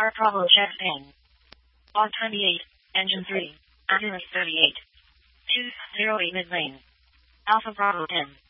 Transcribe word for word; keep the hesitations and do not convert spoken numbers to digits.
Heart Bravo chest pain. Log twenty-eight, engine three, ambulance thirty-eight. two zero eight mid lane. Alpha Bravo ten.